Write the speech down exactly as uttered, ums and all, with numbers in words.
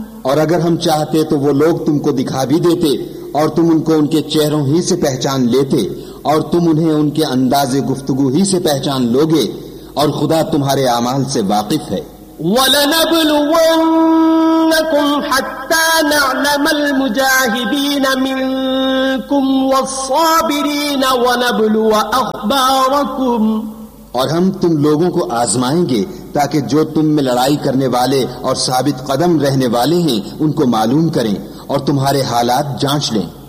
और अगर हम चाहते तो वो लोग तुमको दिखा भी देते और तुम उनको उनके चेहरों ही से पहचान लेते और तुम उन्हें उनके अंदाज़े गुफ्तगू ही से पहचान लोगे और खुदा तुम्हारे आमाल से वाकिफ है। वलनब्लुवन्नकुम हत्ता नअलमल मुजाहिदीन मिनकुम वस्साबिरीन वनब्लुव अखबारकुम, और हम तुम लोगों को आजमाएंगे ताकि जो तुम में लड़ाई करने वाले और साबित कदम रहने वाले हैं उनको मालूम करें और तुम्हारे हालात जांच लें।